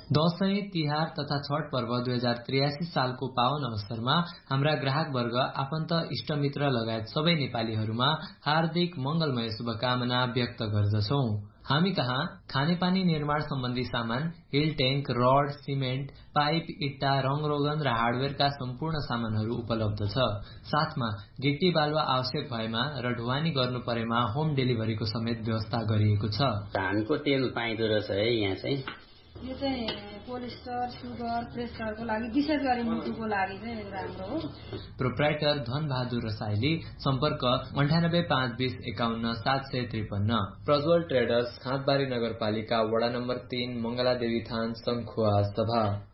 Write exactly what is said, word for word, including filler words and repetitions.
दशैं तिहार तथा छठ पर्व दुई हजार त्रियासी सालको पावन अवसरमा हाम्रा ग्राहक वर्ग आफन्त इष्टमित्र लगायत सबै नेपालीहरूमा हार्दिक मंगलमय शुभकामना व्यक्त गर्दछौ। हामी कहाँ खानेपानी निर्माण सम्बन्धी सामान, hill tank, rod, cement, pipe, इट्टा, रङरोगन र हार्डवेयरका सम्पूर्ण सामानहरू उपलब्ध छ। साथमा गिट्टी बालुवा आवश्यक भएमा र ढुवानी गर्नु परेमा होम डेलिभरीको समेत व्यवस्था गरिएको छ। धानको तेल पाइँदो रहेछ है यहाँ चाहिँ। यो चाहिँ कोलेस्ट्रल, सुगर, प्रेसरको लागि विशेष गरी मुटुको लागि चाहिँ राम्रो हो। प्रोप्राइटर धन बहादुर रसाइली, सम्पर्क अन्ठानब्बे पाँच बीस एकाउन्न सात सय त्रिपन्न। प्रज्वल ट्रेडर्स, खाँदबारी नगरपालिका, वडा नम्बर तीन, मंगलादेवी थान, सङ्खुवा सभा।